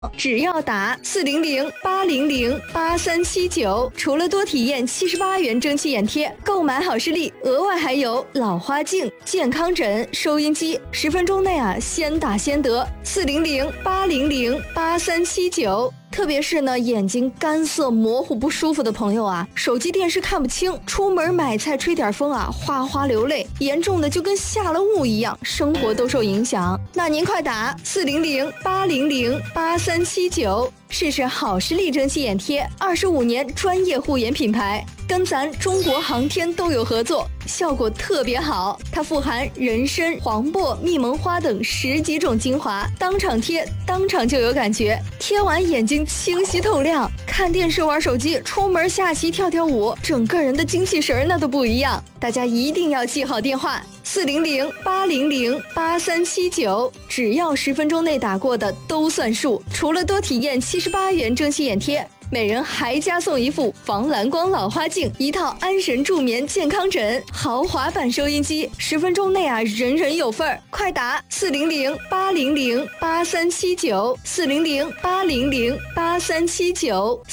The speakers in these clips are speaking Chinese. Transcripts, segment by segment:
只要打400-800-8379，除了多体验78元蒸汽眼贴，购买好视力额外还有老花镜、健康枕、收音机，10分钟内先打先得。400-800-8379。特别是呢，眼睛干涩模糊不舒服的朋友手机电视看不清，出门买菜吹点风哗哗流泪，严重的就跟下了雾一样，生活都受影响。那您快打400-800-8379，试试好视力蒸汽眼贴，25年专业护眼品牌，跟咱中国航天都有合作，效果特别好。它富含人参、黄柏、蜜蒙花等10几种精华，当场贴当场就有感觉，贴完眼睛清晰透亮，看电视玩手机，出门下棋跳跳舞，整个人的精气神那都不一样。大家一定要记好电话400-800-8379，只要10分钟内打过的都算数。除了多体验78元蒸汽眼贴，每人还加送一副防蓝光老花镜，一套安神助眠健康枕，豪华版收音机，10分钟内人人有份儿。快打400-800-8379 400-800-8379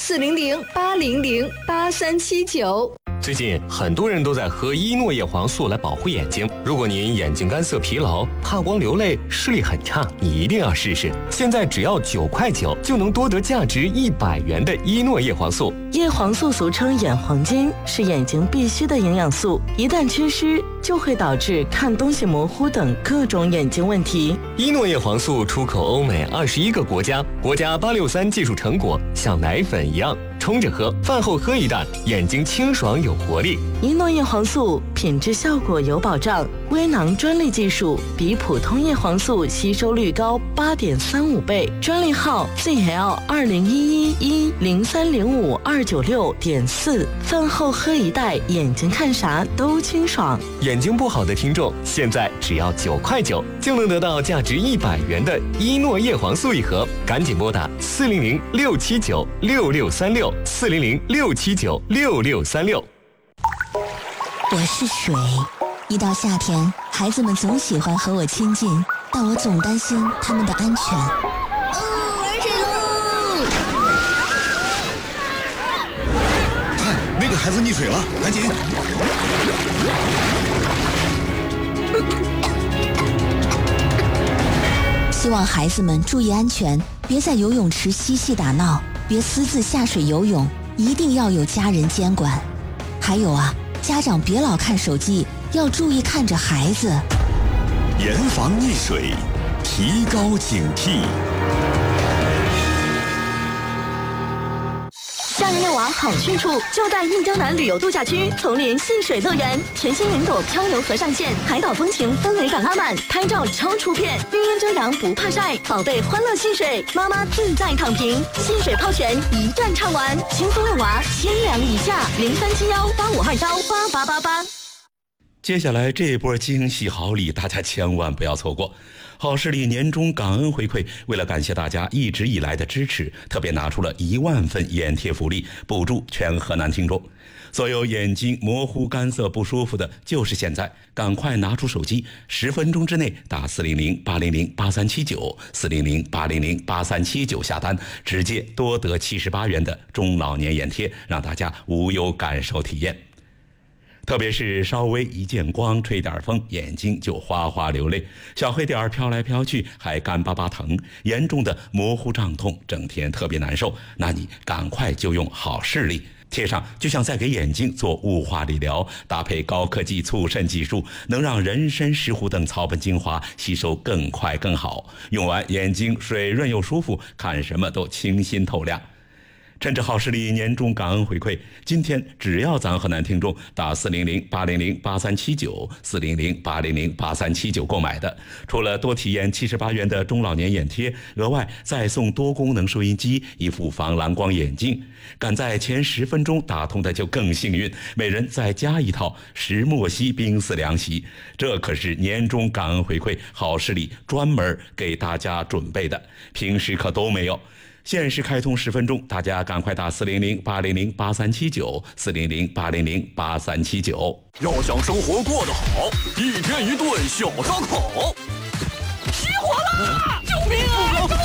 400-800-8379。 最近很多人都在喝伊诺叶黄素来保护眼睛。如果您眼睛干涩疲劳、怕光流泪、视力很差，你一定要试试。现在只要9块9就能多得价值100元的伊诺叶黄素。 叶黄素俗称眼黄金，是眼睛必需的营养素，一旦缺失就会导致看东西模糊等各种眼睛问题。 伊诺叶黄素出口欧美21个国家，国家863技术成果，像奶粉一样冲着喝，饭后喝一袋，眼睛清爽有活力。 伊诺叶黄素品质效果有保障，微囊专利技术，比普通叶黄素吸收率高8.35倍，专利号 ZL201110305296.4。饭后喝一袋，眼睛看啥都清爽。 眼睛不好的听众，现在只要9块9就能得到价值100元的伊诺叶黄素一盒，赶紧拨打400-679-6636 400-679-6636。 我是水，一到夏天，孩子们总喜欢和我亲近，但我总担心他们的安全。玩水喽！ 看，那个孩子溺水了，赶紧！ 希望孩子们注意安全，别在游泳池嬉戏打闹，别私自下水游泳，一定要有家人监管。还有家长别老看手机，要注意看着孩子。 严防溺水，提高警惕。 夏日遛娃好去处就在印江南旅游度假区丛林戏水乐园，全新云朵漂流河上线，海岛风情氛围感拉满，拍照超出片，绿荫遮阳不怕晒，宝贝欢乐戏水，妈妈自在躺平，戏水泡泉一站唱完，轻松遛娃千两以下，037185298888。 接下来这波惊喜好礼，大家千万不要错过。好视力年终感恩回馈，为了感谢大家一直以来的支持，特别拿出了1万份眼贴福利，补助全河南听众。所有眼睛模糊干涩不舒服的，就是现在，赶快拿出手机，10分钟之内打400-800-8379 400-800-8379下单，直接多得78元的中老年眼贴，让大家无忧感受体验。特别是稍微一见光，吹点风，眼睛就哗哗流泪，小黑点飘来飘去，还干巴巴疼，严重的模糊胀痛，整天特别难受。那你赶快就用好视力贴上，就像在给眼睛做雾化理疗，搭配高科技促渗技术，能让人参、石斛等草本精华吸收更快更好，用完眼睛水润又舒服，看什么都清新透亮。趁着好视力年终感恩回馈，今天只要咱河南听众打400-800-8379 400-800-8379购买的，除了多体验78元的中老年眼贴，额外再送多功能收音机、一副防蓝光眼镜。赶在前10分钟打通的就更幸运，每人再加一套石墨烯冰丝凉席。这可是年终感恩回馈，好视力专门给大家准备的，平时可都没有。限时开通10分钟，大家赶快打400-800-8379 400-800-8379。 要想生活过得好，一天一顿小烧烤。失火了！救命啊！